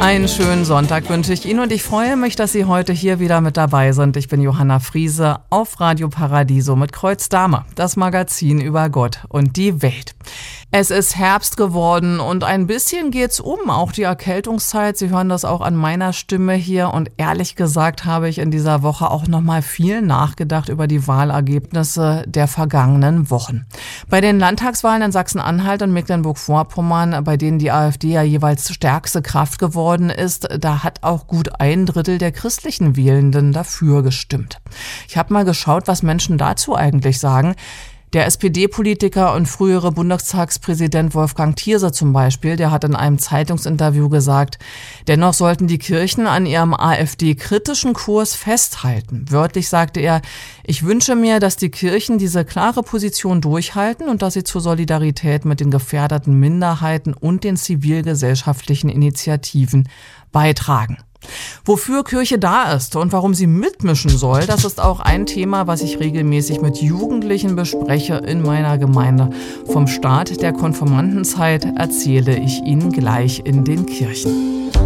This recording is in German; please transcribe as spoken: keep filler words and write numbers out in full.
Einen schönen Sonntag wünsche ich Ihnen und ich freue mich, dass Sie heute hier wieder mit dabei sind. Ich bin Johanna Friese auf Radio Paradiso mit Kreuz Dame, das Magazin über Gott und die Welt. Es ist Herbst geworden und ein bisschen geht's um, auch die Erkältungszeit. Sie hören das auch an meiner Stimme hier und ehrlich gesagt habe ich in dieser Woche auch noch mal viel nachgedacht über die Wahlergebnisse der vergangenen Wochen. Bei den Landtagswahlen in Sachsen-Anhalt und Mecklenburg-Vorpommern, bei denen die AfD ja jeweils stärkste Kraft geworden ist, da hat auch gut ein Drittel der christlichen Wählenden dafür gestimmt. Ich habe mal geschaut, was Menschen dazu eigentlich sagen. Der S P D-Politiker und frühere Bundestagspräsident Wolfgang Thierse zum Beispiel, der hat in einem Zeitungsinterview gesagt, dennoch sollten die Kirchen an ihrem AfD-kritischen Kurs festhalten. Wörtlich sagte er, ich wünsche mir, dass die Kirchen diese klare Position durchhalten und dass sie zur Solidarität mit den gefährdeten Minderheiten und den zivilgesellschaftlichen Initiativen beitragen. Wofür Kirche da ist und warum sie mitmischen soll, das ist auch ein Thema, was ich regelmäßig mit Jugendlichen bespreche in meiner Gemeinde. Vom Start der Konfirmandenzeit erzähle ich Ihnen gleich in den Kirchen.